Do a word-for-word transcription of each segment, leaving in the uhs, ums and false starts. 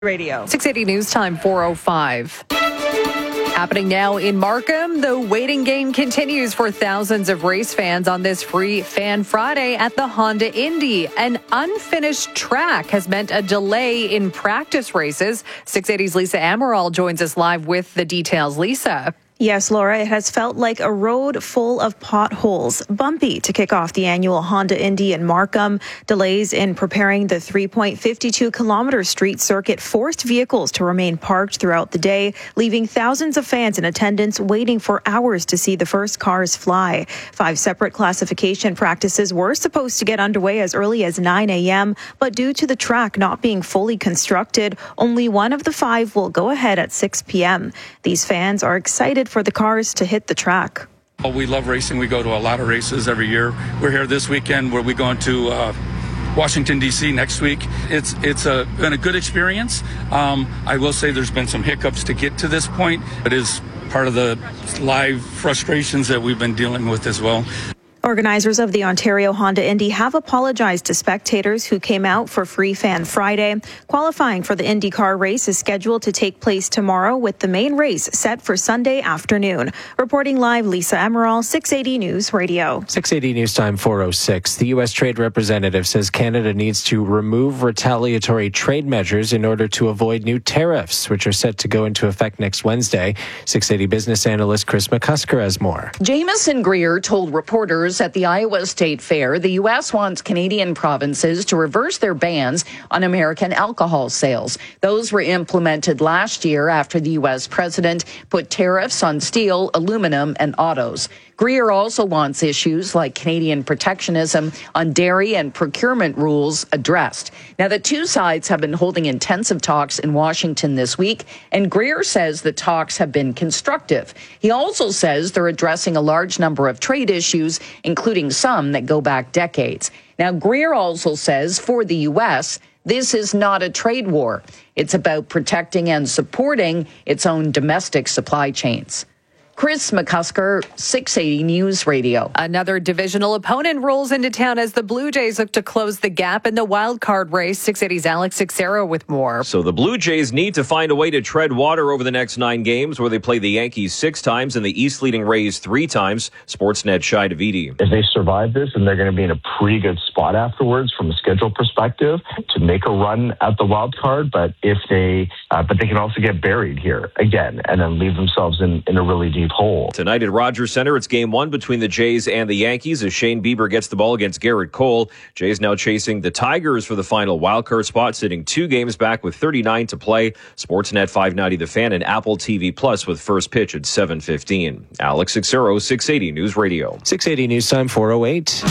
Radio. six eighty News Time, four oh five. Happening now in Markham, the waiting game continues for thousands of race fans on this free Fan Friday at the Honda Indy. An unfinished track has meant a delay in practice races. six eighty's Lisa Amaral joins us live with the details. Lisa. Yes, Laura, it has felt like a road full of potholes. Bumpy to kick off the annual Honda Indy in Markham. Delays in preparing the three point five two kilometer street circuit forced vehicles to remain parked throughout the day, leaving thousands of fans in attendance waiting for hours to see the first cars fly. Five separate classification practices were supposed to get underway as early as nine a.m., but due to the track not being fully constructed, only one of the five will go ahead at six p.m. These fans are excited for the cars to hit the track. Oh, we love racing. We go to a lot of races every year. We're here this weekend where we're going to uh, Washington, D C next week. It's it's a, been a good experience. Um, I will say there's been some hiccups to get to this point. It is part of the live frustrations that we've been dealing with as well. Organizers of the Ontario Honda Indy have apologized to spectators who came out for Free Fan Friday. Qualifying for the IndyCar race is scheduled to take place tomorrow, with the main race set for Sunday afternoon. Reporting live, Lisa Amaral, six eighty News Radio. six eighty News Time, four oh six. The U S Trade Representative says Canada needs to remove retaliatory trade measures in order to avoid new tariffs, which are set to go into effect next Wednesday. six eighty business analyst Chris McCusker has more. Jamieson Greer told reporters at the Iowa State Fair the U S wants Canadian provinces to reverse their bans on American alcohol sales. Those were implemented last year after the U S president put tariffs on steel, aluminum, and autos. Greer also wants issues like Canadian protectionism on dairy and procurement rules addressed. Now, the two sides have been holding intensive talks in Washington this week, and Greer says the talks have been constructive. He also says they're addressing a large number of trade issues, including some that go back decades. Now, Greer also says for the U S, this is not a trade war. It's about protecting and supporting its own domestic supply chains. Chris McCusker, six eighty News Radio. Another divisional opponent rolls into town as the Blue Jays look to close the gap in the wild card race. six eighty's Alex Sixero with more. So the Blue Jays need to find a way to tread water over the next nine games, where they play the Yankees six times and the East leading Rays three times. Sportsnet Shai Davidi. If they survive this, and they're going to be in a pretty good spot afterwards from a schedule perspective to make a run at the wild card. But if they, uh, but they can also get buried here again and then leave themselves in, in a really deep hole. Tonight at Rogers Center, it's game one between the Jays and the Yankees as Shane Bieber gets the ball against Garrett Cole. Jays now chasing the Tigers for the final wildcard spot, sitting two games back with thirty-nine to play. Sportsnet five ninety The Fan and Apple T V Plus with first pitch at seven fifteen. Alex Sixero, six eighty News Radio. six eighty News Time, four oh eight.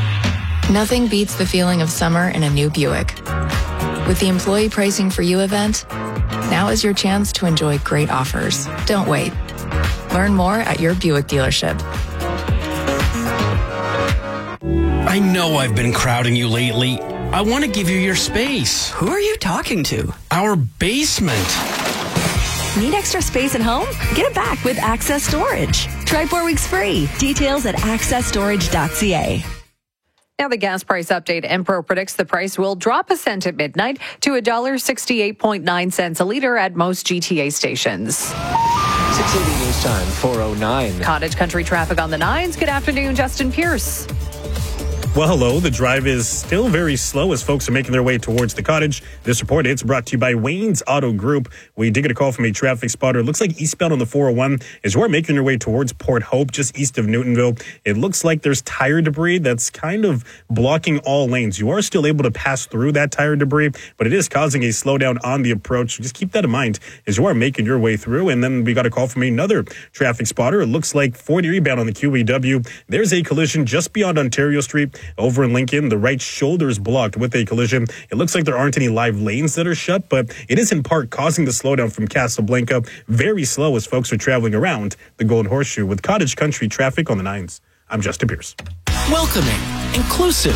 Nothing beats the feeling of summer in a new Buick. With the Employee Pricing for You event, now is your chance to enjoy great offers. Don't wait. Learn more at your Buick dealership. I know I've been crowding you lately. I want to give you your space. Who are you talking to? Our basement. Need extra space at home? Get it back with Access Storage. Try four weeks free. Details at access storage dot c a. Now the gas price update. Empro predicts the price will drop a cent at midnight to one dollar sixty-eight point nine cents a liter at most G T A stations. six eighty News Time, four oh nine. Cottage Country traffic on the nines. Good afternoon, Justin Pierce. Well, hello. The drive is still very slow as folks are making their way towards the cottage. This report, it's brought to you by Wayne's Auto Group. We did get a call from a traffic spotter. It looks like eastbound on the four oh one as you are making your way towards Port Hope, just east of Newtonville. It looks like there's tire debris that's kind of blocking all lanes. You are still able to pass through that tire debris, but it is causing a slowdown on the approach. Just keep that in mind as you are making your way through. And then we got a call from another traffic spotter. It looks like forty rebound on the Q E W. There's a collision just beyond Ontario Street. Over in Lincoln, the right shoulder is blocked with a collision. It looks like there aren't any live lanes that are shut, but it is in part causing the slowdown from Casablanca. Very slow as folks are traveling around the Golden Horseshoe with Cottage Country traffic on the nines. I'm Justin Pierce. Welcoming, inclusive,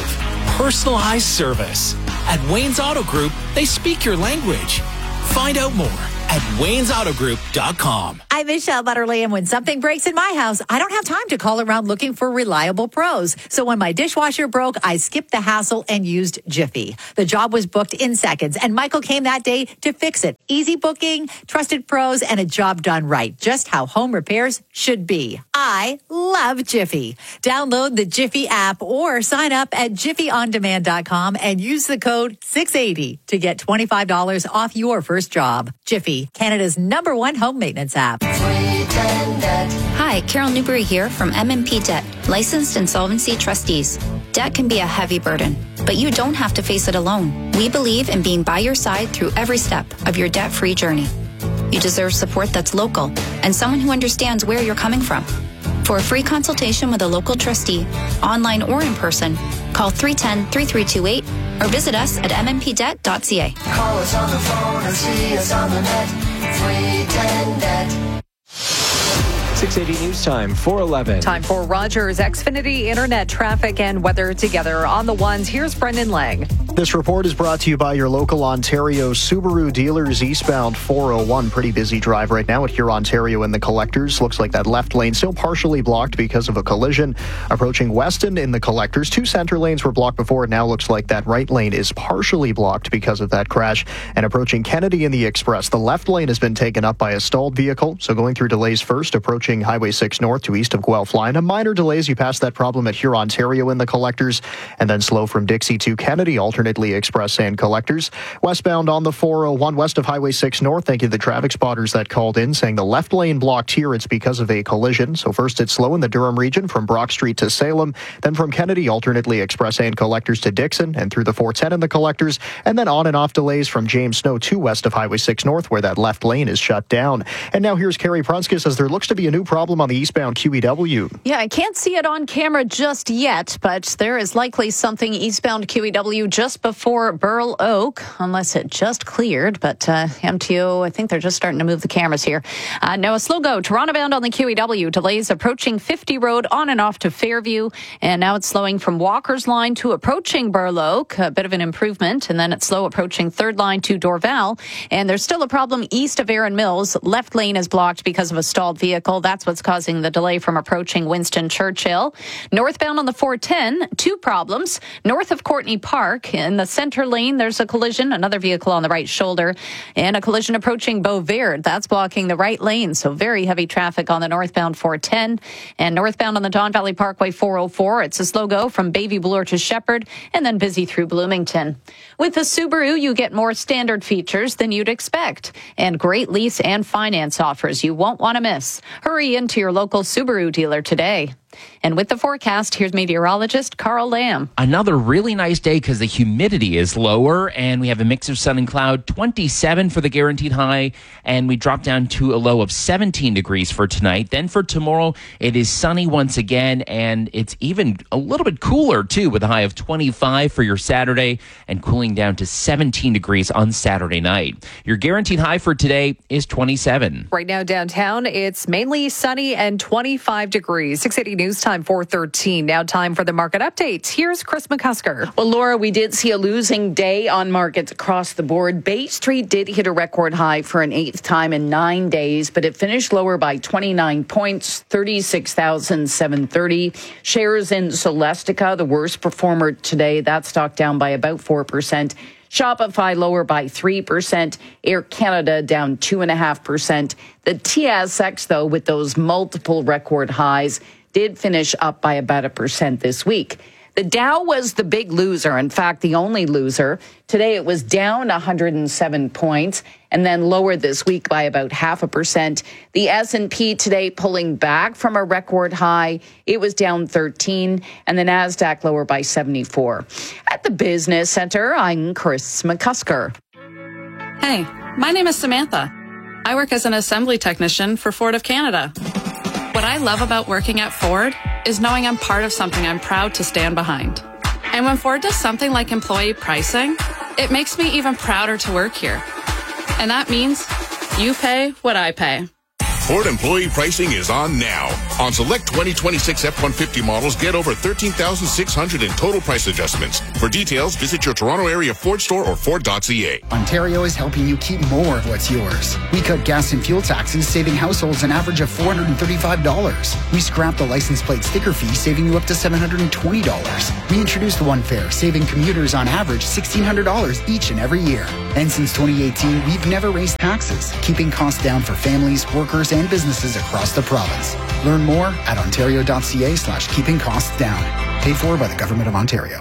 personalized service. At Wayne's Auto Group, they speak your language. Find out more at waynes auto group dot com. I'm Michelle Butterly, and when something breaks in my house, I don't have time to call around looking for reliable pros. So when my dishwasher broke, I skipped the hassle and used Jiffy. The job was booked in seconds, and Michael came that day to fix it. Easy booking, trusted pros, and a job done right. Just how home repairs should be. I love Jiffy. Download the Jiffy app or sign up at jiffy on demand dot com and use the code six eighty to get twenty-five dollars off your first job. Jiffy, Canada's number one home maintenance app. Hi, Carol Newberry here from M and P Debt, licensed insolvency trustees. Debt can be a heavy burden, but you don't have to face it alone. We believe in being by your side through every step of your debt-free journey. You deserve support that's local and someone who understands where you're coming from. For a free consultation with a local trustee, online or in person, call three one zero, three three two eight or visit us at m m p debt dot c a. Call us on the phone or see us on the net. three ten debt. six eighty News Time, four eleven. Time for Rogers Xfinity Internet traffic and weather together on the ones. Here's Brendan Lang. This report is brought to you by your local Ontario Subaru dealers eastbound four oh one. Pretty busy drive right now at Hurontario in the collectors. Looks like that left lane still partially blocked because of a collision. Approaching Weston in the collectors. Two center lanes were blocked before. It now looks like that right lane is partially blocked because of that crash. And approaching Kennedy in the Express. The left lane has been taken up by a stalled vehicle. So going through delays first, approaching Highway six North to east of Guelph Line. A minor delays. You pass that problem at Hurontario in the collectors. And then slow from Dixie to Kennedy, alternately Express and collectors. Westbound on the four oh one west of Highway six North. Thank you to the traffic spotters that called in saying the left lane blocked here. It's because of a collision. So first it's slow in the Durham region from Brock Street to Salem. Then from Kennedy, alternately Express and collectors to Dixon and through the four ten in the collectors. And then on and off delays from James Snow to west of Highway six North where that left lane is shut down. And now here's Carrie Prunskis as there looks to be a new problem on the eastbound Q E W. Yeah, I can't see it on camera just yet, but there is likely something eastbound Q E W just before Burl Oak, unless it just cleared. But uh, M T O, I think they're just starting to move the cameras here. Uh, now a slow go. Toronto bound on the Q E W. Delays approaching fifty Road on and off to Fairview. And now it's slowing from Walker's Line to approaching Burl Oak. A bit of an improvement. And then it's slow approaching Third Line to Dorval. And there's still a problem east of Erin Mills. Left lane is blocked because of a stalled vehicle. That's what's causing the delay from approaching Winston Churchill. Northbound on the four ten, two problems. North of Courtney Park, in the center lane, there's a collision, another vehicle on the right shoulder, and a collision approaching Beauvert. That's blocking the right lane, so very heavy traffic on the northbound four ten. And northbound on the Don Valley Parkway four oh four, it's a slow go from Baby Bloor to Shepherd, and then busy through Bloomington. With the Subaru, you get more standard features than you'd expect, and great lease and finance offers you won't want to miss. Hurry into your local Subaru dealer today. And with the forecast, here's meteorologist Carl Lamb. Another really nice day because the humidity is lower and we have a mix of sun and cloud. twenty-seven for the guaranteed high, and we drop down to a low of seventeen degrees for tonight. Then for tomorrow, it is sunny once again, and it's even a little bit cooler too, with a high of twenty-five for your Saturday and cooling down to seventeen degrees on Saturday night. Your guaranteed high for today is twenty-seven. Right now downtown, it's mainly sunny and twenty-five degrees. six eighty News Time, four thirteen. Now time for the market update. Here's Chris McCusker. Well, Laura, we did see a losing day on markets across the board. Bay Street did hit a record high for an eighth time in nine days, but it finished lower by twenty-nine points, thirty-six thousand seven hundred thirty. Shares in Celestica, the worst performer today, that stock down by about four percent. Shopify lower by three percent. Air Canada down two point five percent. The T S X, though, with those multiple record highs, did finish up by about a percent this week. The Dow was the big loser, in fact, the only loser. Today it was down one hundred seven points and then lower this week by about half a percent. The S and P today pulling back from a record high. It was down thirteen, and the NASDAQ lower by seventy-four. At the Business Center, I'm Chris McCusker. Hey, my name is Samantha. I work as an assembly technician for Ford of Canada. What I love about working at Ford is knowing I'm part of something I'm proud to stand behind. And when Ford does something like employee pricing, it makes me even prouder to work here. And that means you pay what I pay. Ford employee pricing is on now. On select twenty twenty-six F one fifty models, get over thirteen thousand six hundred in total price adjustments. For details, visit your Toronto area Ford store or Ford dot C A. Ontario is helping you keep more of what's yours. We cut gas and fuel taxes, saving households an average of four hundred thirty-five dollars. We scrapped the license plate sticker fee, saving you up to seven hundred twenty dollars. We introduced One Fare, saving commuters on average sixteen hundred dollars each and every year. And since twenty eighteen, we've never raised taxes, keeping costs down for families, workers, and businesses across the province. Learn more at ontario dot c a slash keeping costs down. Paid for by the Government of Ontario.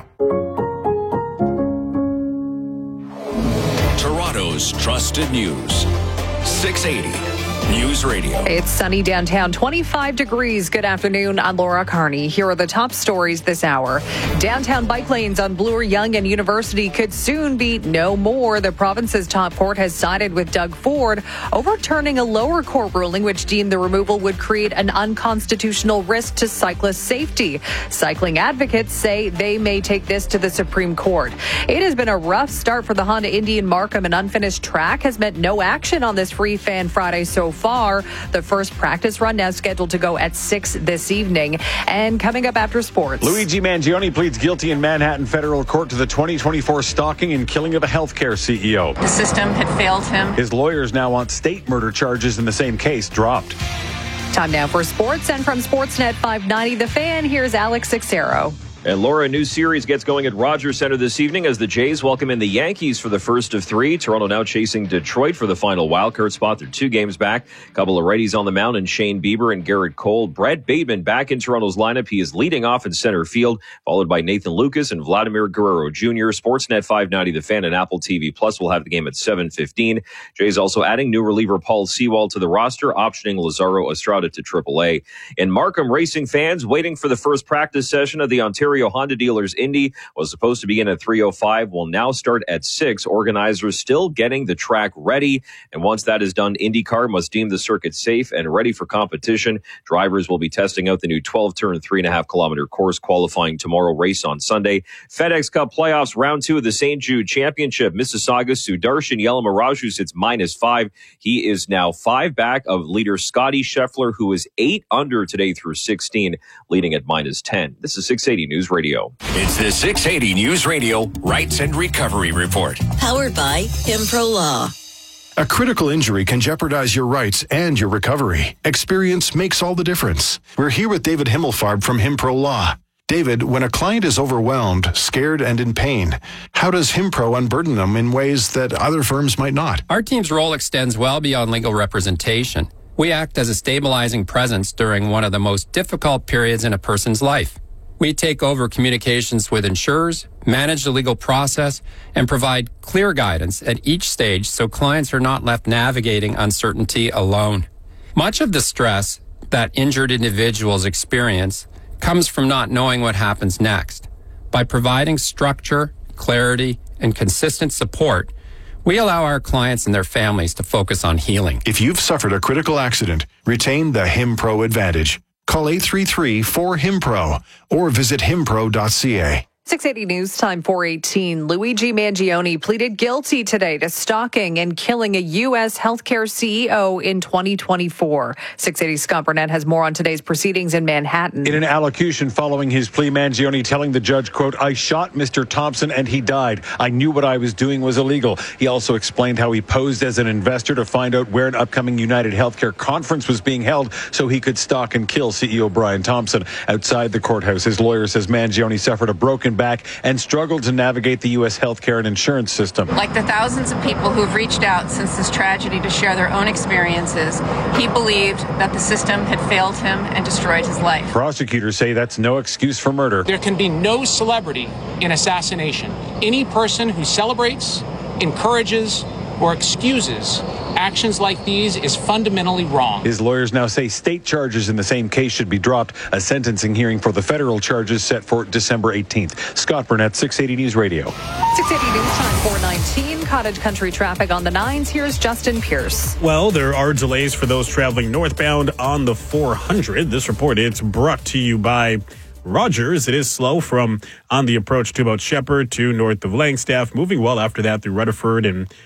Toronto's trusted news. six eighty News Radio. It's sunny downtown, twenty-five degrees. Good afternoon. I'm Laura Carney. Here are the top stories this hour. Downtown bike lanes on Bloor, Yonge and University could soon be no more. The province's top court has sided with Doug Ford, overturning a lower court ruling which deemed the removal would create an unconstitutional risk to cyclist safety. Cycling advocates say they may take this to the Supreme Court. It has been a rough start for the Honda Indy in Markham. An unfinished track has meant no action on this Free Fan Friday so far. The first practice run now scheduled to go at six this evening. And coming up after sports, Luigi Mangione pleads guilty in Manhattan federal court to the twenty twenty-four stalking and killing of a healthcare C E O. The system had failed him. His lawyers now want state murder charges in the same case dropped. Time now for sports, and from Sportsnet five ninety The Fan, here's Alex Sixero. And Laura, a new series gets going at Rogers Center this evening as the Jays welcome in the Yankees for the first of three. Toronto now chasing Detroit for the final wildcard spot. They're two games back. A couple of righties on the mound, and Shane Bieber and Garrett Cole. Brett Bateman back in Toronto's lineup. He is leading off in center field, followed by Nathan Lucas and Vladimir Guerrero Junior Sportsnet five ninety The Fan and Apple T V Plus will have the game at seven fifteen. Jays also adding new reliever Paul Sewald to the roster, optioning Lazaro Estrada to triple A. In Markham, racing fans waiting for the first practice session of the Ontario Honda Dealers Indy was supposed to begin at three oh five, will now start at six. Organizers still getting the track ready, and once that is done, IndyCar must deem the circuit safe and ready for competition. Drivers will be testing out the new twelve-turn, three and a half kilometer course, qualifying tomorrow, race on Sunday. FedEx Cup playoffs, round two of the Saint Jude Championship. Mississauga's Sudarshan Yalamaraju sits minus five. He is now five back of leader Scotty Scheffler, who is eight under today through sixteen, leading at minus ten. This is six eighty News Radio. It's the six eighty News Radio Rights and Recovery Report. Powered by Himpro Law. A critical injury can jeopardize your rights and your recovery. Experience makes all the difference. We're here with David Himmelfarb from Himpro Law. David, when a client is overwhelmed, scared, and in pain, how does Himpro unburden them in ways that other firms might not? Our team's role extends well beyond legal representation. We act as a stabilizing presence during one of the most difficult periods in a person's life. We take over communications with insurers, manage the legal process, and provide clear guidance at each stage so clients are not left navigating uncertainty alone. Much of the stress that injured individuals experience comes from not knowing what happens next. By providing structure, clarity, and consistent support, we allow our clients and their families to focus on healing. If you've suffered a critical accident, retain the Himpro Advantage. Call eight three three, four, HIMPRO or visit himpro dot c a. six eighty News Time four eighteen. Luigi Mangione pleaded guilty today to stalking and killing a U S healthcare C E O in twenty twenty-four. six eighty Scott Burnett has more on today's proceedings in Manhattan. In an allocution following his plea, Mangione telling the judge, quote, "I shot Mister Thompson and he died. I knew what I was doing was illegal." He also explained how he posed as an investor to find out where an upcoming United Healthcare conference was being held so he could stalk and kill C E O Brian Thompson. Outside the courthouse, his lawyer says Mangione suffered a broken back and struggled to navigate the U S healthcare and insurance system. Like the thousands of people who have reached out since this tragedy to share their own experiences, he believed that the system had failed him and destroyed his life. Prosecutors say that's no excuse for murder. There can be no celebrity in assassination. Any person who celebrates, encourages, or excuses actions like these is fundamentally wrong. His lawyers now say state charges in the same case should be dropped. A sentencing hearing for the federal charges set for December eighteenth. Scott Burnett, six eighty News Radio. six eighty News Time four nineteen. Cottage Country traffic on the nines. Here's Justin Pierce. Well, there are delays for those traveling northbound on the four hundred. This report, it's brought to you by Rogers. It is slow from on the approach to about Shepherd to north of Langstaff, moving well after that through Rutherford and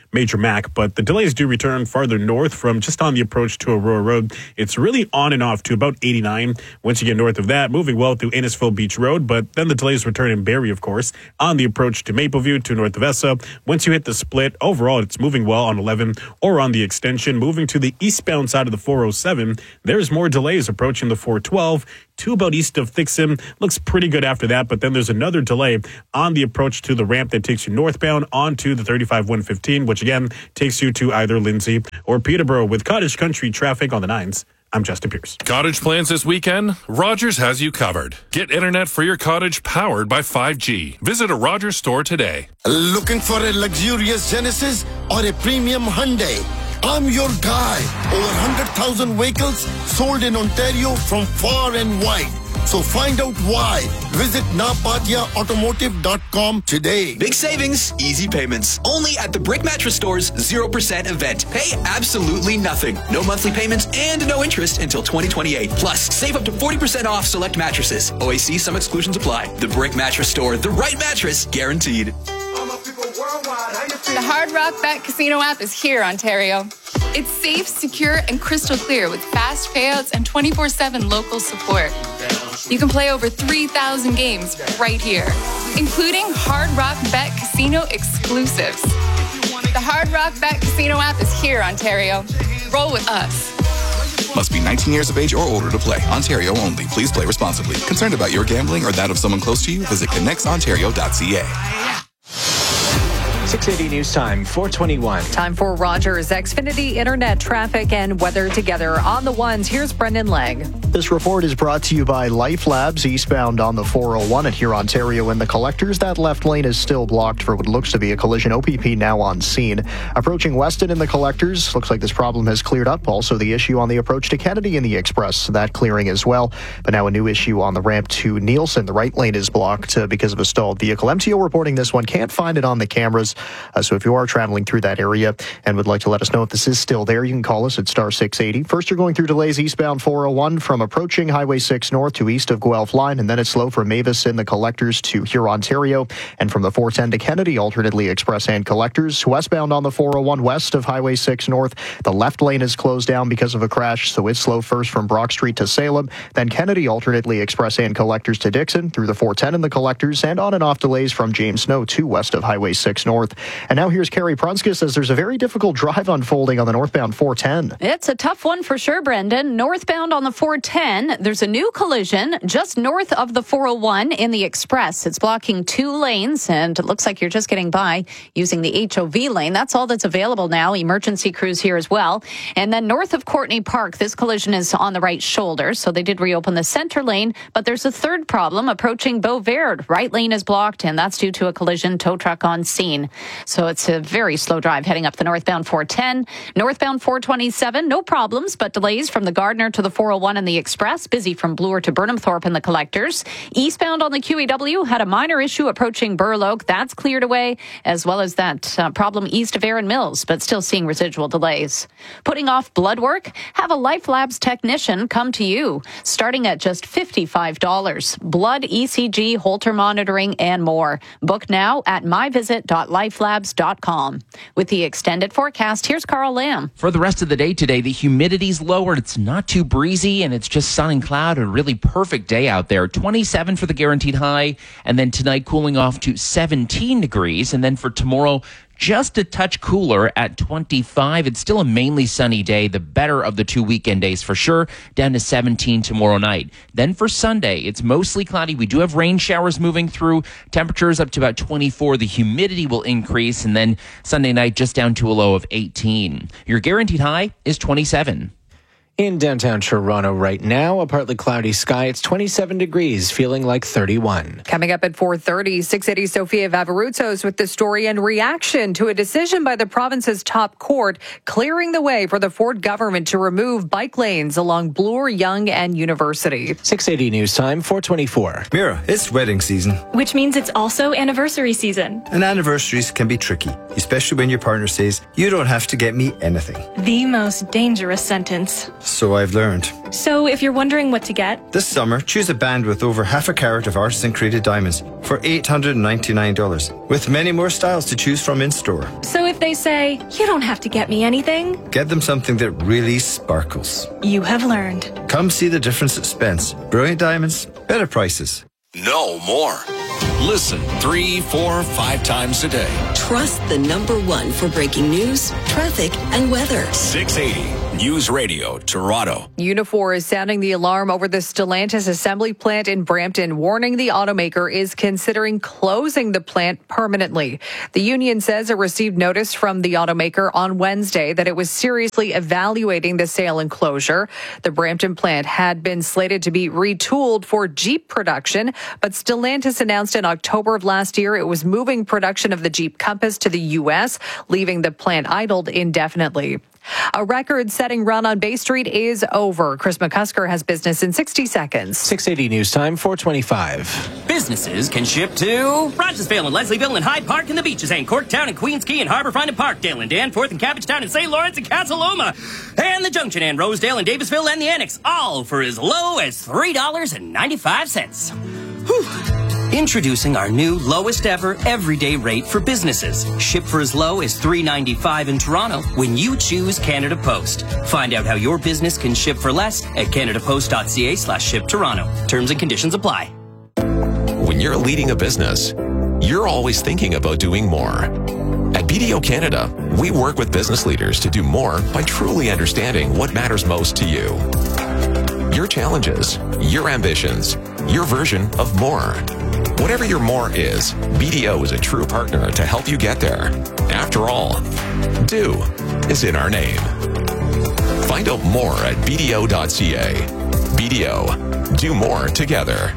Major Mac. But the delays do return farther north from just on the approach to Aurora Road. It's really on and off to about eighty-nine. Once you get north of that, moving well through Innisfil Beach Road, but then the delays return in Barrie, of course, on the approach to Mapleview to north of Essa. Once you hit the split, overall, it's moving well on eleven or on the extension. Moving to the eastbound side of the four oh seven, there's more delays approaching the four twelve. Two about east of Thixon. Looks pretty good after that, but then there's another delay on the approach to the ramp that takes you northbound onto the thirty-five one fifteen, which again takes you to either Lindsay or Peterborough. With Cottage Country traffic on the nines, I'm Justin Pierce. Cottage plans this weekend? Rogers has you covered. Get internet for your cottage powered by five G. Visit a Rogers store today. Looking for a luxurious Genesis or a premium Hyundai? I'm your guy. Over one hundred thousand vehicles sold in Ontario from far and wide. So find out why. Visit napatia automotive dot com today. Big savings, easy payments. Only at the Brick Mattress Store's zero percent event. Pay absolutely nothing. No monthly payments and no interest until twenty twenty-eight. Plus, save up to forty percent off select mattresses. O A C, some exclusions apply. The Brick Mattress Store, the right mattress guaranteed. The Hard Rock Bet Casino app is here, Ontario. It's safe, secure, and crystal clear with fast payouts and twenty-four seven local support. You can play over three thousand games right here, including Hard Rock Bet Casino exclusives. The Hard Rock Bet Casino app is here, Ontario. Roll with us. Must be nineteen years of age or older to play. Ontario only. Please play responsibly. Concerned about your gambling or that of someone close to you? Visit connects ontario dot c a. six eighty News Time, four twenty-one. Time for Rogers Xfinity Internet traffic and weather together on the ones. Here's Brendan Legg. This report is brought to you by Life Labs, eastbound on the four oh one at here, Ontario, and the collectors. That left lane is still blocked for what looks to be a collision. O P P now on scene. Approaching Weston in the collectors. Looks like this problem has cleared up. Also the issue on the approach to Kennedy in the Express. That clearing as well. But now a new issue on the ramp to Nielsen. The right lane is blocked uh, because of a stalled vehicle. M T O reporting this one. Can't find it on the cameras. Uh, so if you are traveling through that area and would like to let us know if this is still there, you can call us at star six eighty. First, you're going through delays eastbound four oh one from approaching Highway six north to east of Guelph Line, and then it's slow from Mavis in the collectors to here, Ontario, and from the four ten to Kennedy, alternately express and collectors. Westbound on the four oh one west of Highway six north, the left lane is closed down because of a crash, so it's slow first from Brock Street to Salem, then Kennedy, alternately express and collectors to Dixon, through the four ten in the collectors, and on and off delays from James Snow to west of Highway six north. And now here's Carrie Prunska says there's a very difficult drive unfolding on the northbound four ten. It's a tough one for sure, Brendan. Northbound on the four ten, there's a new collision just north of the four oh one in the Express. It's blocking two lanes, and it looks like you're just getting by using the H O V lane. That's all that's available now. Emergency crews here as well. And then north of Courtney Park, this collision is on the right shoulder, so they did reopen the center lane, but there's a third problem approaching Beauverde. Right lane is blocked, and that's due to a collision, tow truck on scene. So it's a very slow drive heading up the northbound four ten. Northbound four twenty-seven, no problems, but delays from the Gardner to the four oh one in the Express. Busy from Bloor to Burnhamthorpe in the collectors. Eastbound on the Q E W had a minor issue approaching Burloak. That's cleared away, as well as that uh, problem east of Erin Mills, but still seeing residual delays. Putting off blood work? Have a Life Labs technician come to you, starting at just fifty-five dollars. Blood, E C G, Holter monitoring, and more. Book now at my visit dot life labs dot com. With the extended forecast, here's Carl Lamb. For the rest of the day today, the humidity's lowered. It's not too breezy, and it's just sun and cloud. A really perfect day out there. twenty-seven for the guaranteed high, and then tonight cooling off to seventeen degrees. And then for tomorrow, just a touch cooler at twenty-five. It's still a mainly sunny day, the better of the two weekend days for sure, down to seventeen tomorrow night. Then for Sunday, it's mostly cloudy. We do have rain showers moving through. Temperatures up to about twenty-four. The humidity will increase, and then Sunday night just down to a low of eighteen. Your guaranteed high is twenty-seven. In downtown Toronto right now, a partly cloudy sky. It's twenty-seven degrees, feeling like thirty-one. Coming up at four thirty, six eighty Sofia Vavarutsos with the story and reaction to a decision by the province's top court clearing the way for the Ford government to remove bike lanes along Bloor, Yonge and University. six eighty News Time, four twenty-four. Mira, it's wedding season. Which means it's also anniversary season. And anniversaries can be tricky, especially when your partner says, you don't have to get me anything. The most dangerous sentence. So I've learned. So if you're wondering what to get, This summer, choose a band with over half a carat of artisan-created diamonds for eight hundred ninety-nine dollars, with many more styles to choose from in-store. so if they say, you don't have to get me anything, Get them something that really sparkles. you have learned. Come see the difference at Spence. Brilliant diamonds, better prices. No more. Listen three, four, five times a day. Trust the number one for breaking news, traffic, and weather. six eighty News Radio, Toronto. Unifor is sounding the alarm over the Stellantis assembly plant in Brampton, warning the automaker is considering closing the plant permanently. The union says it received notice from the automaker on Wednesday that it was seriously evaluating the sale and closure. The Brampton plant had been slated to be retooled for Jeep production, but Stellantis announced in October of last year it was moving production of the Jeep Compass to the U S, leaving the plant idled indefinitely. A record-setting run on Bay Street is over. Chris McCusker has business in sixty seconds. six eighty News Time, four twenty-five. Businesses can ship to Rogersville and Leslieville and Hyde Park and the beaches and Corktown and Queens Quay and Harbourfront and Parkdale and Danforth and Cabbagetown and Saint Lawrence and Cataloma and the Junction and Rosedale and Davisville and the Annex, all for as low as three dollars and ninety-five cents. Whew. Introducing our new lowest ever everyday rate for businesses. Ship for as low as three dollars and ninety-five cents in Toronto when you choose Canada Post. Find out how your business can ship for less at canadapost.ca slash ship Toronto. Terms and conditions apply. When you're leading a business, you're always thinking about doing more. At B D O Canada, we work with business leaders to do more by truly understanding what matters most to you. Your challenges, your ambitions, your version of more. Whatever your more is, B D O is a true partner to help you get there. After all, do is in our name. Find out more at b d o dot c a. B D O, do more together.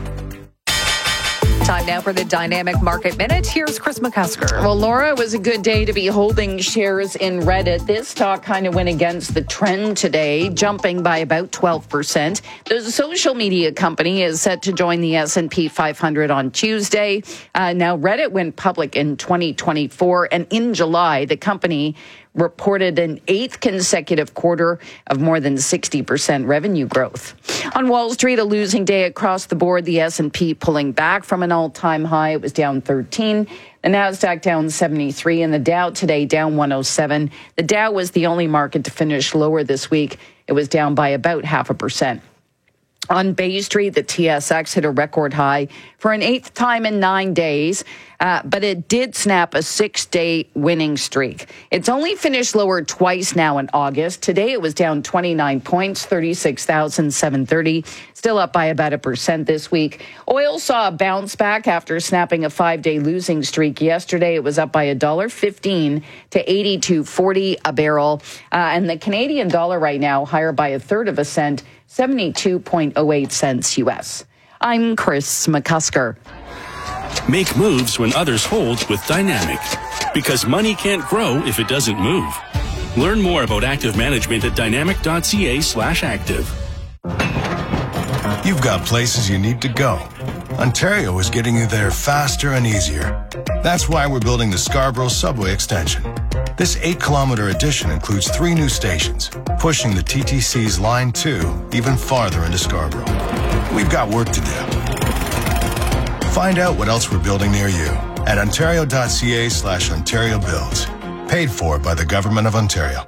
Time now for the Dynamic Market Minute. Here's Chris McCusker. Well, Laura, it was a good day to be holding shares in Reddit. This stock kind of went against the trend today, jumping by about twelve percent. The social media company is set to join the S and P five hundred on Tuesday. Uh, now, Reddit went public in twenty twenty-four, and in July, the company reported an eighth consecutive quarter of more than sixty percent revenue growth. On Wall Street, a losing day across the board, the S and P pulling back from an all-time high. It was down thirteen. The Nasdaq down seventy-three, and the Dow today down one oh seven. The Dow was the only market to finish lower this week. It was down by about half a percent. On Bay Street, the T S X hit a record high for an eighth time in nine days, uh, but it did snap a six-day winning streak. It's only finished lower twice now in August. Today, it was down twenty-nine points, thirty-six thousand seven hundred thirty, still up by about a percent this week. Oil saw a bounce back after snapping a five-day losing streak yesterday. It was up by one dollar fifteen to eighty-two forty a barrel, uh, and the Canadian dollar right now higher by a third of a cent, seventy-two point oh eight cents U S. I'm Chris McCusker. Make moves when others hold with Dynamic, because money can't grow if it doesn't move. Learn more about active management at dynamic.ca slash active. You've got places you need to go. Ontario is getting you there faster and easier. That's why we're building the Scarborough Subway Extension. This eight-kilometer addition includes three new stations, pushing the T T C's Line two even farther into Scarborough. We've got work to do. Find out what else we're building near you at ontario.ca slash Ontario Builds. Paid for by the Government of Ontario.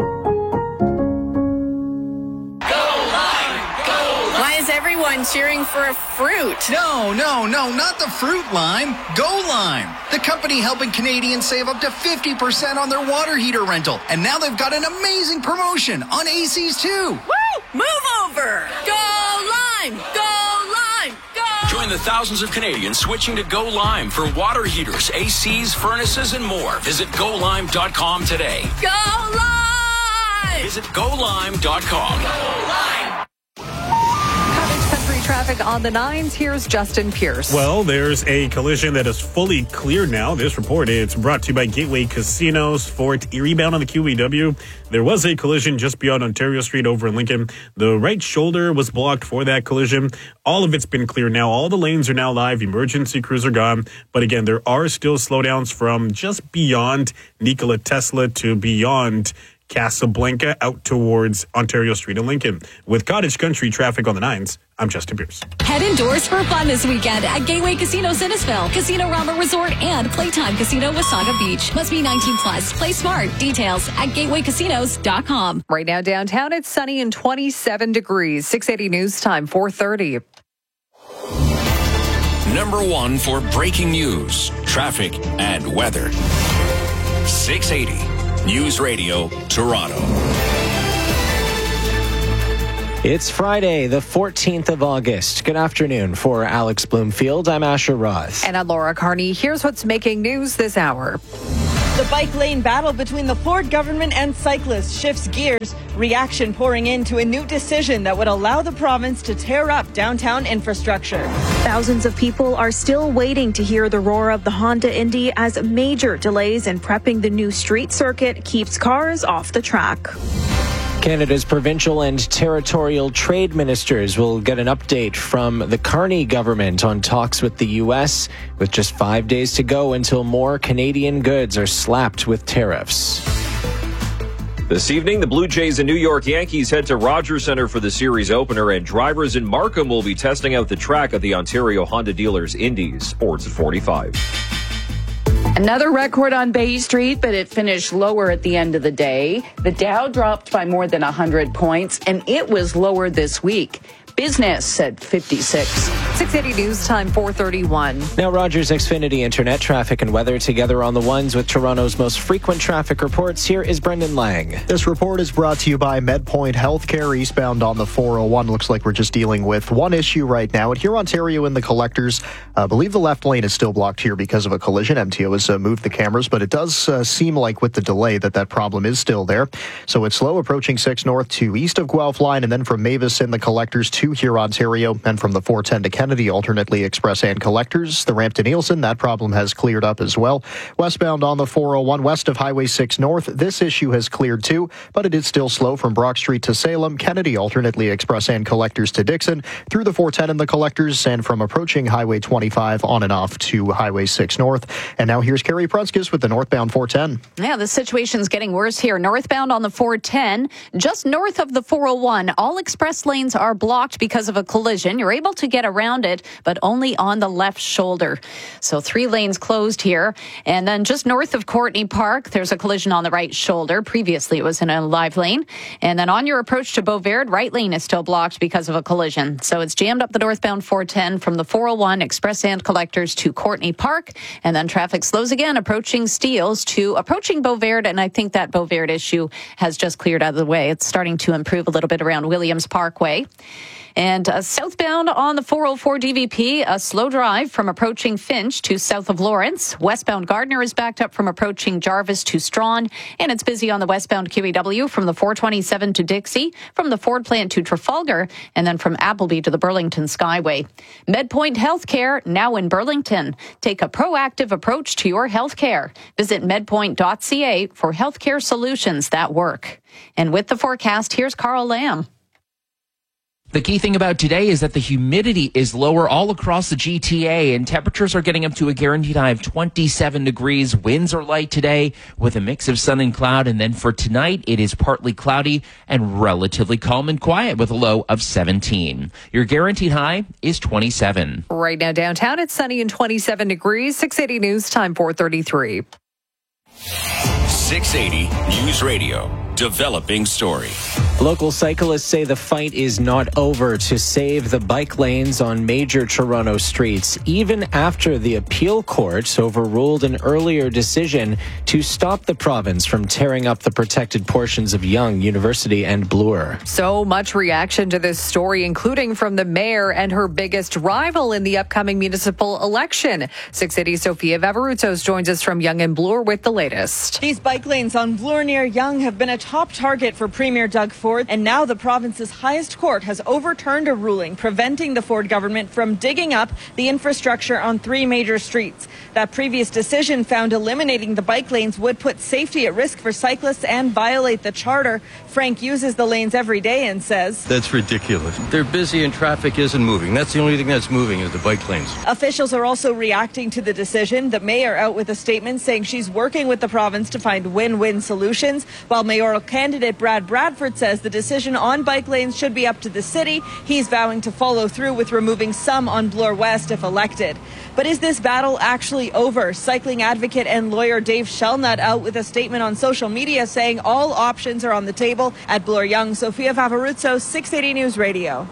Everyone cheering for a fruit. No, no, no, not the fruit lime. Go Lime, the company helping Canadians save up to fifty percent on their water heater rental. And now they've got an amazing promotion on A Cs too. Woo! Move over. Go Lime. Go Lime. Go. Join the thousands of Canadians switching to Go Lime for water heaters, A Cs, furnaces, and more. Visit go lime dot com today. Go Lime. Visit go lime dot com. Go Lime. Country traffic on the nines. Here's Justin Pierce. Well, there's a collision that is fully clear now. This report is brought to you by Gateway Casinos. Fort Erie bound on the Q E W. There was a collision just beyond Ontario Street over in Lincoln. The right shoulder was blocked for that collision. All of it's been clear now. All the lanes are now live. Emergency crews are gone. But again, there are still slowdowns from just beyond Nikola Tesla to beyond Casablanca out towards Ontario Street and Lincoln. With Cottage Country traffic on the nines, I'm Justin Pierce. Head indoors for fun this weekend at Gateway Casino Innisfil, Casino Rama Resort, and Playtime Casino Wasaga Beach. Must be nineteen plus. Play smart. Details at gateway casinos dot com. Right now downtown, it's sunny and twenty-seven degrees. six eighty News Time, four thirty. Number one for breaking news, traffic, and weather. six eighty News Radio, Toronto. It's Friday, the fourteenth of August. Good afternoon. For Alex Bloomfield, I'm Asher Roth. And I'm Laura Carney. Here's what's making news this hour. The bike lane battle between the Ford government and cyclists shifts gears. Reaction pouring into a new decision that would allow the province to tear up downtown infrastructure. Thousands of people are still waiting to hear the roar of the Honda Indy as major delays in prepping the new street circuit keeps cars off the track. Canada's provincial and territorial trade ministers will get an update from the Carney government on talks with the U S, with just five days to go until more Canadian goods are slapped with tariffs. This evening, the Blue Jays and New York Yankees head to Rogers Centre for the series opener, and drivers in Markham will be testing out the track at the Ontario Honda Dealers Indies. Sports at forty-five. Another record on Bay Street, but it finished lower at the end of the day. The Dow dropped by more than one hundred points, and it was lower this week. Business at fifty-six. six eighty News Time, four thirty-one. Now Rogers Xfinity Internet traffic and weather together on the ones with Toronto's most frequent traffic reports. Here is Brendan Lang. This report is brought to you by MedPoint Healthcare, eastbound on the four oh one. Looks like we're just dealing with one issue right now. At here, Ontario in the collectors, I uh, believe the left lane is still blocked here because of a collision. M T O has uh, moved the cameras, but it does uh, seem like with the delay that that problem is still there. So it's slow approaching six North to east of Guelph line, and then from Mavis in the collectors to here, Ontario, and from the four ten to Kennedy, alternately express and collectors. The ramp to Nielsen, that problem has cleared up as well. Westbound on the four oh one, west of Highway six North, this issue has cleared too, but it is still slow from Brock Street to Salem, Kennedy, alternately express and collectors to Dixon, through the four ten in the collectors, and from approaching Highway twenty-five on and off to Highway six North. And now here's Carrie Prunskis with the northbound four ten. Yeah, the situation's getting worse here. Northbound on the four ten, just north of the four oh one, all express lanes are blocked because of a collision. You're able to get around it, but only on the left shoulder. So three lanes closed here. And then just north of Courtney Park, there's a collision on the right shoulder. Previously, it was in a live lane. And then on your approach to Beauverde, right lane is still blocked because of a collision. So it's jammed up the northbound four ten from the four oh one express and collectors to Courtney Park. And then traffic slows again, approaching Steeles to approaching Beauverde. And I think that Beauverde issue has just cleared out of the way. It's starting to improve a little bit around Williams Parkway. And uh, southbound on the four oh four D V P, a slow drive from approaching Finch to south of Lawrence. Westbound Gardner is backed up from approaching Jarvis to Strawn. And it's busy on the westbound Q E W from the four twenty-seven to Dixie, from the Ford plant to Trafalgar, and then from Appleby to the Burlington Skyway. MedPoint Healthcare, now in Burlington. Take a proactive approach to your healthcare. Visit medpoint dot c a for healthcare solutions that work. And with the forecast, here's Carl Lamb. The key thing about today is that the humidity is lower all across the G T A, and temperatures are getting up to a guaranteed high of twenty-seven degrees. Winds are light today with a mix of sun and cloud. And then for tonight, it is partly cloudy and relatively calm and quiet with a low of seventeen. Your guaranteed high is twenty-seven. Right now downtown, it's sunny and twenty-seven degrees. six eighty News Time, four thirty-three. six eighty News Radio. Developing story. Local cyclists say the fight is not over to save the bike lanes on major Toronto streets, even after the appeal court overruled an earlier decision to stop the province from tearing up the protected portions of Yonge, University and Bloor. So much reaction to this story, including from the mayor and her biggest rival in the upcoming municipal election. six eighty's Sophia Vavaruzos joins us from Yonge and Bloor with the latest. These bike lanes on Bloor near Yonge have been a top target for Premier Doug Ford, and now the province's highest court has overturned a ruling preventing the Ford government from digging up the infrastructure on three major streets. That previous decision found eliminating the bike lanes would put safety at risk for cyclists and violate the charter. Frank uses the lanes every day and says, "That's ridiculous. They're busy and traffic isn't moving. That's the only thing that's moving is the bike lanes." Officials are also reacting to the decision. The mayor out with a statement saying she's working with the province to find win-win solutions, while mayoral candidate Brad Bradford says the decision on bike lanes should be up to the city. He's vowing to follow through with removing some on Bloor West if elected. But is this battle actually over? Cycling advocate and lawyer Dave Shellnut out with a statement on social media saying all options are on the table at Bloor Young. Sophia Favaruzzo, six eighty News Radio.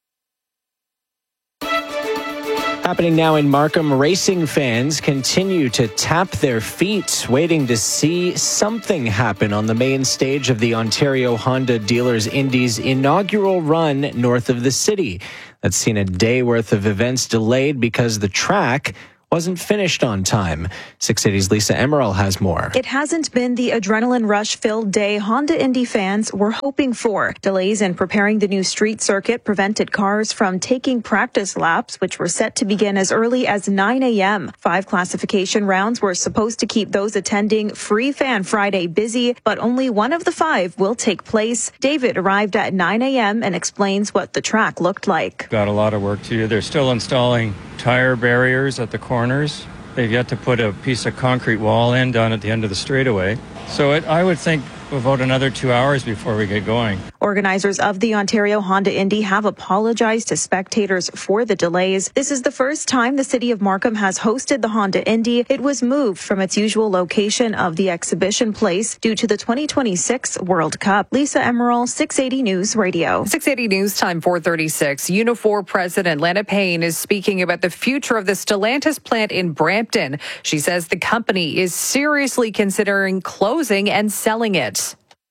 Happening now in Markham, racing fans continue to tap their feet, waiting to see something happen on the main stage of the Ontario Honda Dealers Indies inaugural run north of the city. That's seen a day worth of events delayed because the track wasn't finished on time. six eighty's Lisa Emerald has more. It hasn't been the adrenaline rush-filled day Honda Indy fans were hoping for. Delays in preparing the new street circuit prevented cars from taking practice laps, which were set to begin as early as nine a.m. Five classification rounds were supposed to keep those attending Free Fan Friday busy, but only one of the five will take place. David arrived at nine a.m. and explains what the track looked like. Got a lot of work to do. They're still installing tire barriers at the corners. They've yet to put a piece of concrete wall in down at the end of the straightaway. So it, I would think about another two hours before we get going. Organizers of the Ontario Honda Indy have apologized to spectators for the delays. This is the first time the city of Markham has hosted the Honda Indy. It was moved from its usual location of the exhibition place due to the twenty twenty-six World Cup. Lisa Emerald, six eighty News Radio. six eighty News Time, four thirty-six. Unifor President Lana Payne is speaking about the future of the Stellantis plant in Brampton. She says the company is seriously considering closing and selling it.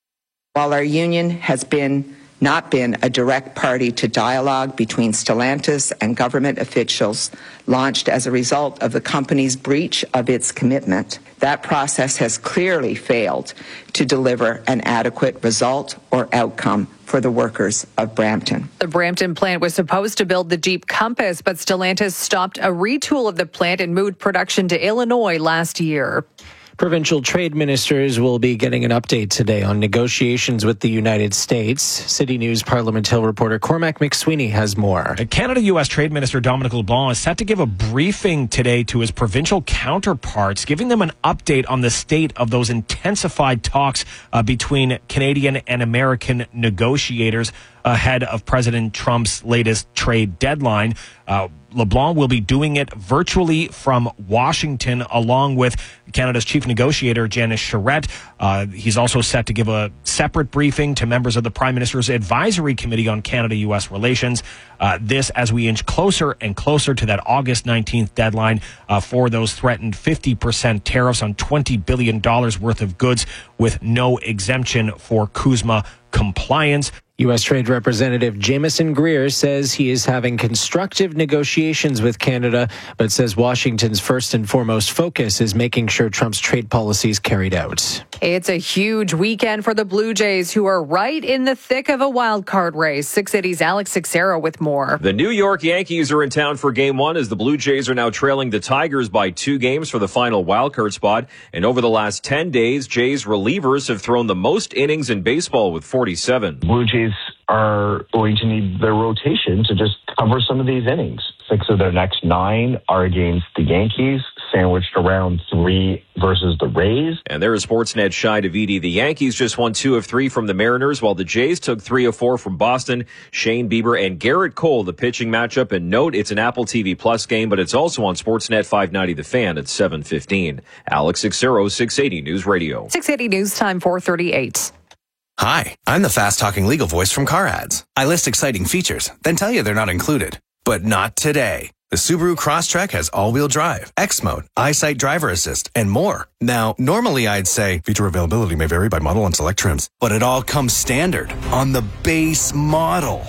While our union has been not been a direct party to dialogue between Stellantis and government officials launched as a result of the company's breach of its commitment, that process has clearly failed to deliver an adequate result or outcome for the workers of Brampton. The Brampton plant was supposed to build the Jeep Compass, but Stellantis stopped a retool of the plant and moved production to Illinois last year. Provincial trade ministers will be getting an update today on negotiations with the United States. City News Parliament Hill reporter Cormac McSweeney has more. Canada-U S Trade Minister Dominic LeBlanc is set to give a briefing today to his provincial counterparts, giving them an update on the state of those intensified talks uh, between Canadian and American negotiators ahead of President Trump's latest trade deadline. Uh, LeBlanc will be doing it virtually from Washington, along with Canada's chief negotiator, Janice Charette. Uh, he's also set to give a separate briefing to members of the Prime Minister's Advisory Committee on Canada-U S Relations. Uh, this as we inch closer and closer to that August nineteenth deadline uh, for those threatened fifty percent tariffs on twenty billion dollars worth of goods with no exemption for CUSMA compliance. U S Trade Representative Jameson Greer says he is having constructive negotiations with Canada, but says Washington's first and foremost focus is making sure Trump's trade policies carried out. It's a huge weekend for the Blue Jays, who are right in the thick of a wild card race. six eighty's Alex Sixero with more. The New York Yankees are in town for game one as the Blue Jays are now trailing the Tigers by two games for the final wild card spot. And over the last ten days, Jays relievers have thrown the most innings in baseball with forty-seven. Blue Jays are going to need their rotation to just cover some of these innings. Six of their next nine are against the Yankees, sandwiched around three versus the Rays. And there is Sportsnet Shi Davidi. The Yankees just won two of three from the Mariners, while the Jays took three of four from Boston. Shane Bieber and Garrett Cole, the pitching matchup. And note, it's an Apple T V Plus game, but it's also on Sportsnet five ninety The Fan at seven fifteen. Alex Sixero, six eighty News Radio. six eighty News Time, four thirty-eight. Hi, I'm the fast-talking legal voice from Car Ads. I list exciting features, then tell you they're not included. But not today. The Subaru Crosstrek has all-wheel drive, X Mode, EyeSight driver assist, and more. Now, normally I'd say feature availability may vary by model and select trims, but it all comes standard on the base model.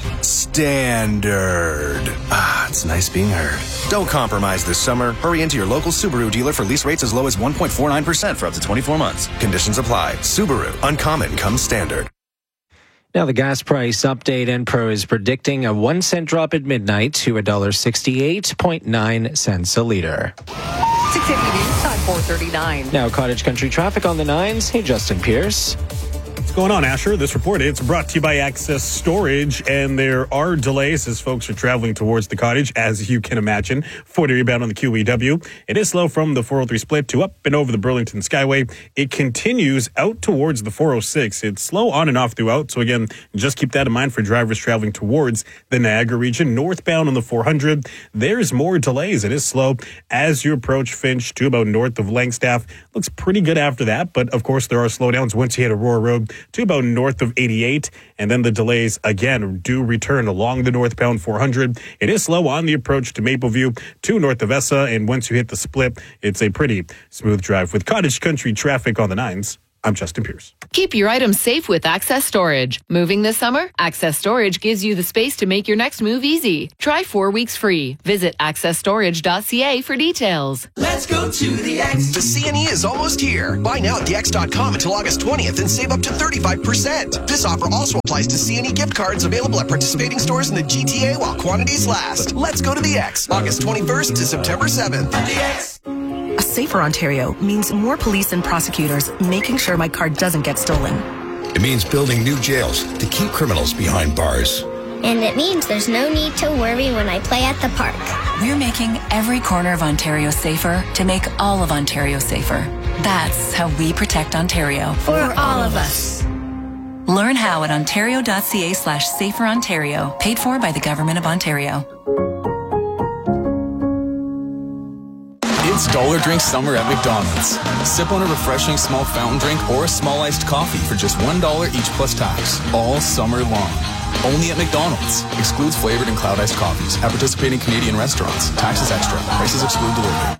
Standard. Ah, it's nice being heard. Don't compromise this summer. Hurry into your local Subaru dealer for lease rates as low as one point four nine percent for up to twenty-four months. Conditions apply. Subaru. Uncommon comes standard. Now the gas price update. Enpro is predicting a one cent drop at midnight to one dollar sixty-eight point nine cents a liter. six eighty News Time, four thirty-nine. Now cottage country traffic on the nines. Hey, Justin Pierce. What's going on, Asher? This report, it's brought to you by Access Storage, and there are delays as folks are traveling towards the cottage, as you can imagine. forty bound on the Q E W. It is slow from the four oh three split to up and over the Burlington Skyway. It continues out towards the four oh six. It's slow on and off throughout, so again, just keep that in mind for drivers traveling towards the Niagara region. Northbound on the four hundred, there's more delays. It is slow as you approach Finch to about north of Langstaff. Looks pretty good after that, but of course there are slowdowns once you hit Aurora Road to about north of eighty-eight, and then the delays again do return along the northbound four hundred. It is slow on the approach to Mapleview to north of Essa, and once you hit the split, it's a pretty smooth drive. With Cottage Country traffic on the nines, I'm Justin Pierce. Keep your items safe with Access Storage. Moving this summer? Access Storage gives you the space to make your next move easy. Try four weeks free. Visit access storage dot c a for details. Let's go to the X. The C N E is almost here. Buy now at the x dot com until August twentieth and save up to thirty-five percent. This offer also applies to C N E gift cards available at participating stores in the G T A while quantities last. Let's go to the X. August twenty-first to September seventh. The X. A safer Ontario means more police and prosecutors making sure my car doesn't get stolen. It means building new jails to keep criminals behind bars. And it means there's no need to worry when I play at the park. We're making every corner of Ontario safer to make all of Ontario safer. That's how we protect Ontario. For all of us. Learn how at ontario dot c a slash safer Ontario. Paid for by the Government of Ontario. It's Dollar Drink Summer at McDonald's. Sip on a refreshing small fountain drink or a small iced coffee for just one dollar each plus tax, all summer long. Only at McDonald's. Excludes flavored and cloud iced coffees. At participating Canadian restaurants. Taxes extra. Prices exclude delivery.